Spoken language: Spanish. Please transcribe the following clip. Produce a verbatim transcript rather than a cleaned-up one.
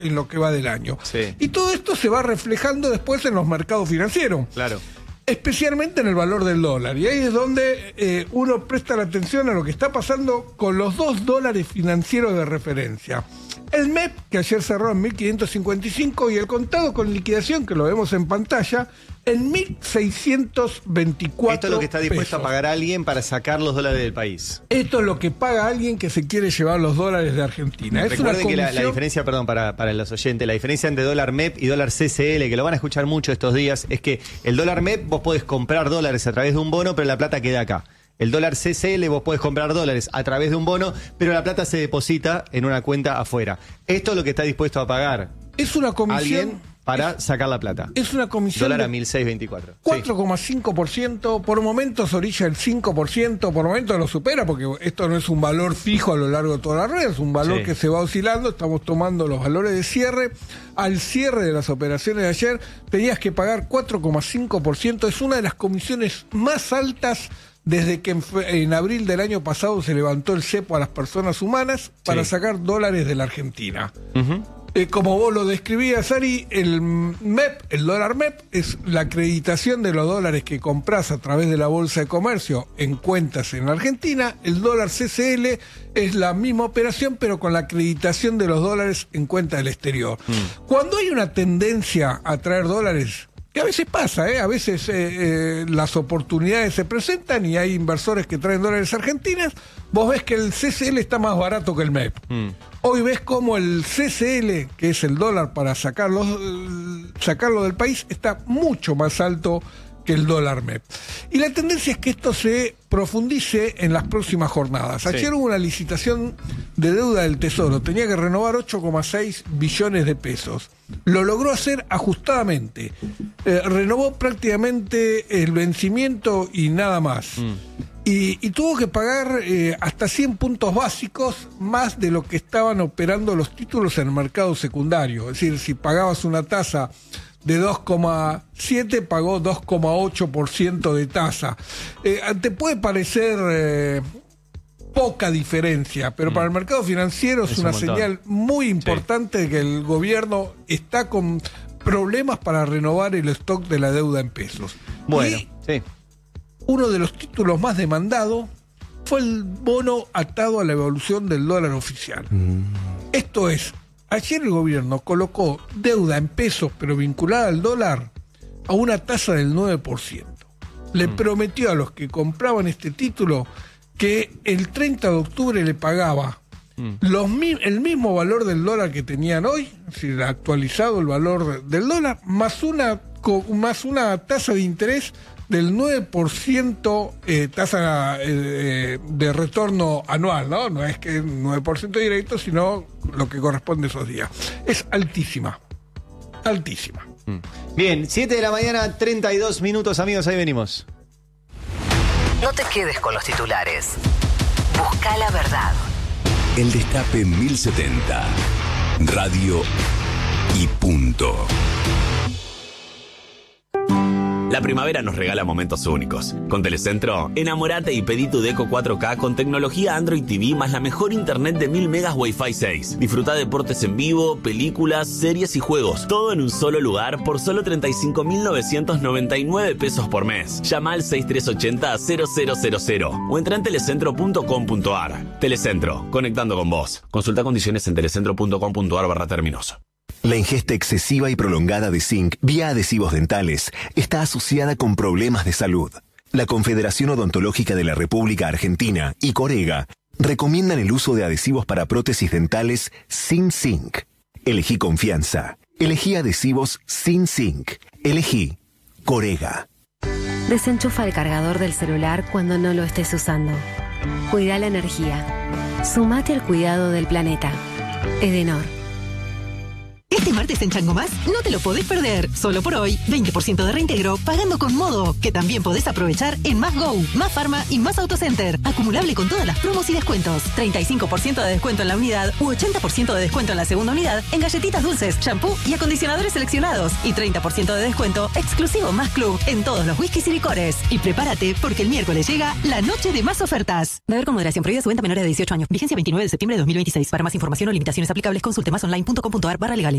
en lo que va del año. Sí. Y todo esto se va reflejando después en los mercados financieros. Claro. Especialmente en el valor del dólar. Y ahí es donde eh, uno presta la atención a lo que está pasando con los dos dólares financieros de referencia. El M E P, que ayer cerró en mil quinientos cincuenta y cinco, y el contado con liquidación, que lo vemos en pantalla, en mil seiscientos veinticuatro Esto es lo que está dispuesto pesos. a pagar alguien para sacar los dólares del país. Esto es lo que paga alguien que se quiere llevar los dólares de Argentina. Es una Recuerden que la, comisión... la diferencia, perdón, para, para los oyentes, la diferencia entre dólar M E P y dólar C C L, que lo van a escuchar mucho estos días, es que el dólar M E P vos podés comprar dólares a través de un bono, pero la plata queda acá. El dólar C C L vos podés comprar dólares a través de un bono, pero la plata se deposita en una cuenta afuera. Esto es lo que está dispuesto a pagar Es una comisión... alguien para es, sacar la plata. Es una comisión Dólar de a mil seiscientos veinticuatro. cuatro coma cinco por ciento, por momentos orilla el cinco por ciento, por momentos lo supera, porque esto no es un valor fijo a lo largo de toda la red, es un valor Sí. que se va oscilando. Estamos tomando los valores de cierre. Al cierre de las operaciones de ayer tenías que pagar cuatro coma cinco por ciento, es una de las comisiones más altas desde que en, en abril del año pasado se levantó el cepo a las personas humanas para Sí. sacar dólares de la Argentina. Uh-huh. Eh, como vos lo describías, Ari, el M E P, el dólar M E P, es la acreditación de los dólares que compras a través de la Bolsa de Comercio en cuentas en Argentina. El dólar C C L es la misma operación, pero con la acreditación de los dólares en cuenta del exterior. Mm. Cuando hay una tendencia a traer dólares, que a veces pasa, ¿eh? A veces eh, eh, las oportunidades se presentan y hay inversores que traen dólares argentinos, vos ves que el C C L está más barato que el M E P. Mm. Hoy ves como el C C L, que es el dólar para sacarlo, sacarlo del país, está mucho más alto que el dólar M E P. Y la tendencia es que esto se profundice en las próximas jornadas. Ayer sí. hubo una licitación de deuda del Tesoro, tenía que renovar ocho coma seis billones de pesos. Lo logró hacer ajustadamente. Eh, renovó prácticamente el vencimiento y nada más. Mm. Y, y tuvo que pagar eh, hasta cien puntos básicos más de lo que estaban operando los títulos en el mercado secundario. Es decir, si pagabas una tasa de dos coma siete, pagó dos coma ocho por ciento de tasa. Eh, te puede parecer eh, poca diferencia, pero mm. para el mercado financiero es, es una un señal muy importante sí. de que el gobierno está con problemas para renovar el stock de la deuda en pesos. Bueno, y sí. uno de los títulos más demandados fue el bono atado a la evolución del dólar oficial. Mm. Esto es, ayer el gobierno colocó deuda en pesos, pero vinculada al dólar, a una tasa del nueve por ciento. Le mm. prometió a los que compraban este título que el treinta de octubre le pagaba mm. los, el mismo valor del dólar que tenían hoy, es decir, actualizado el valor del dólar, más una, más una tasa de interés del nueve por ciento eh, tasa eh, de retorno anual, ¿no? No es que nueve por ciento directo, sino lo que corresponde a esos días. Es altísima, altísima. Bien, siete de la mañana, treinta y dos minutos, amigos, ahí venimos. No te quedes con los titulares. Busca la verdad. El Destape mil setenta. Radio y punto. La primavera nos regala momentos únicos. Con Telecentro, enamorate y pedí tu Deco cuatro K con tecnología Android T V más la mejor internet de mil megas Wi-Fi seis. Disfruta deportes en vivo, películas, series y juegos. Todo en un solo lugar por solo treinta y cinco mil novecientos noventa y nueve pesos por mes. Llama al seis tres ocho cero cero cero cero cero o entra en telecentro punto com punto ar. Telecentro, conectando con vos. Consulta condiciones en telecentro punto com punto ar barra términos. La ingesta excesiva y prolongada de zinc vía adhesivos dentales está asociada con problemas de salud. La Confederación Odontológica de la República Argentina y Corega recomiendan el uso de adhesivos para prótesis dentales sin zinc. Elegí confianza. Elegí adhesivos sin zinc. Elegí Corega. Desenchufa el cargador del celular cuando no lo estés usando. Cuida la energía. Sumate al cuidado del planeta. Edenor. Este martes en Chango Más no te lo podés perder. Solo por hoy, veinte por ciento de reintegro pagando con Modo, que también podés aprovechar en Más Go, Más Pharma y Más Autocenter. Acumulable con todas las promos y descuentos. treinta y cinco por ciento de descuento en la unidad u ochenta por ciento de descuento en la segunda unidad en galletitas dulces, shampoo y acondicionadores seleccionados. Y treinta por ciento de descuento exclusivo Más Club en todos los whiskies y licores. Y prepárate porque el miércoles llega la noche de más ofertas. Beber con moderación. Prohibida su venta a menores de dieciocho años. Vigencia veintinueve de septiembre de dos mil veintiséis. Para más información o limitaciones aplicables, consulte más online punto com punto a r barra legales.